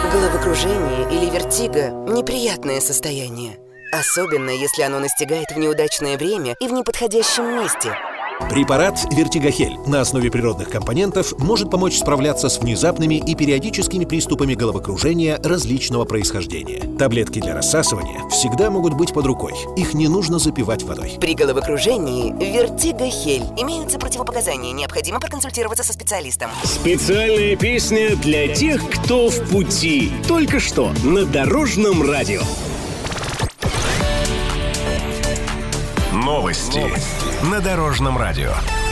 Головокружение или вертиго – неприятное состояние. Особенно, если оно настигает в неудачное время и в неподходящем месте. Препарат «Вертигохель» на основе природных компонентов может помочь справляться с внезапными и периодическими приступами головокружения различного происхождения. Таблетки для рассасывания всегда могут быть под рукой. Их не нужно запивать водой. При головокружении «Вертигохель» имеются противопоказания. Необходимо проконсультироваться со специалистом. Специальная песня для тех, кто в пути. Только что на Дорожном радио. Новости на Дорожном радио.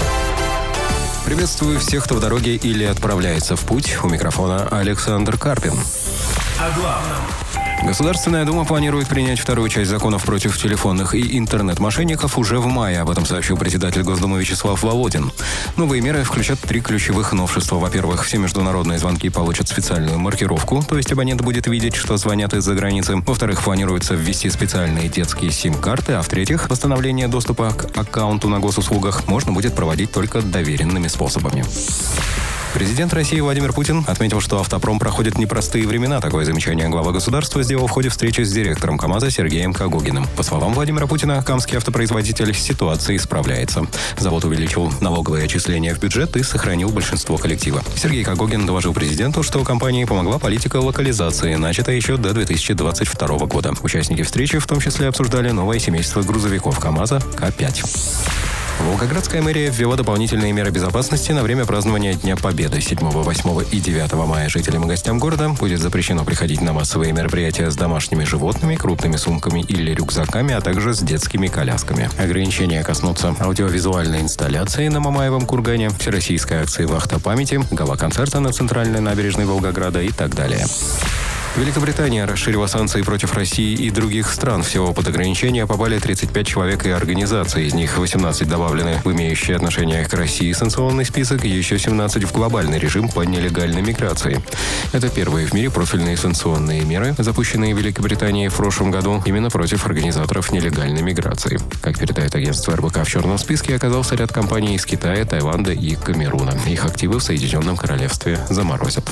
Приветствую всех, кто в дороге или отправляется в путь. У микрофона Александр Карпин. О главном. Государственная Дума планирует принять вторую часть законов против телефонных и интернет-мошенников уже в мае. Об этом сообщил председатель Госдумы Вячеслав Володин. Новые меры включат 3 ключевых новшества. Во-первых, все международные звонки получат специальную маркировку, то есть абонент будет видеть, что звонят из-за границы. Во-вторых, планируется ввести специальные детские сим-карты. А в-третьих, восстановление доступа к аккаунту на госуслугах можно будет проводить только доверенными способами. Президент России Владимир Путин отметил, что автопром проходит непростые времена. Такое замечание глава государства сделал в ходе встречи с директором КАМАЗа Сергеем Кагогиным. По словам Владимира Путина, камский автопроизводитель с ситуацией справляется. Завод увеличил налоговые отчисления в бюджет и сохранил большинство коллектива. Сергей Кагогин доложил президенту, что компании помогла политика локализации, начатая еще до 2022 года. Участники встречи в том числе обсуждали новое семейство грузовиков КАМАЗа К5. Волгоградская мэрия ввела дополнительные меры безопасности на время празднования Дня Победы. 7, 8 и 9 мая жителям и гостям города будет запрещено приходить на массовые мероприятия с домашними животными, крупными сумками или рюкзаками, а также с детскими колясками. Ограничения коснутся аудиовизуальной инсталляции на Мамаевом кургане, всероссийской акции «Вахта памяти», гала-концерта на центральной набережной Волгограда и так далее. Великобритания расширила санкции против России и других стран. Всего под ограничения попали 35 человек и организаций. Из них 18 добавлены в имеющие отношение к России санкционный список, и еще 17 в глобальный режим по нелегальной миграции. Это первые в мире профильные санкционные меры, запущенные в Великобритании в прошлом году именно против организаторов нелегальной миграции. Как передает агентство РБК, в черном списке оказался ряд компаний из Китая, Таиланда и Камеруна. Их активы в Соединенном Королевстве заморозят.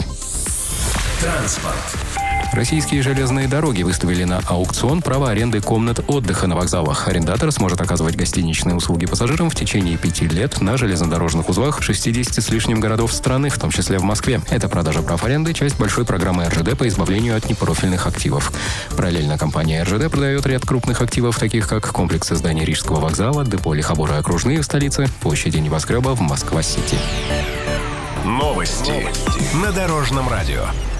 Транспорт. Российские железные дороги выставили на аукцион право аренды комнат отдыха на вокзалах. Арендатор сможет оказывать гостиничные услуги пассажирам в течение 5 лет на железнодорожных узлах 60 с лишним городов страны, в том числе в Москве. Эта продажа прав аренды – часть большой программы РЖД по избавлению от непрофильных активов. Параллельно компания РЖД продает ряд крупных активов, таких как комплексы зданий Рижского вокзала, депо Лихоборы окружные в столице, площади небоскреба в Москва-Сити. Новости на Дорожном радио.